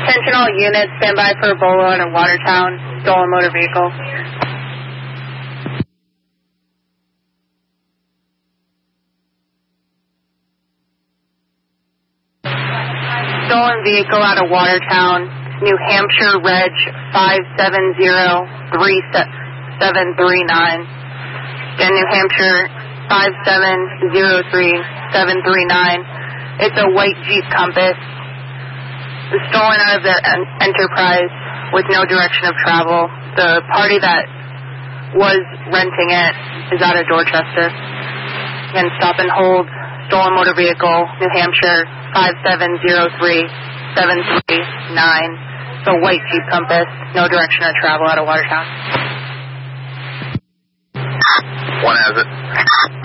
Attention all units, stand by for Ebola in Watertown, stolen motor vehicle. Stolen vehicle out of Watertown, New Hampshire Reg 5703739. Again, New Hampshire 5703739. It's a white Jeep Compass. It's stolen out of their enterprise with no direction of travel. The party that was renting it is out of Dorchester. Again, stop and hold, stolen motor vehicle, New Hampshire 5703739. It's a white Jeep Compass, no direction of travel out of Watertown. One has it.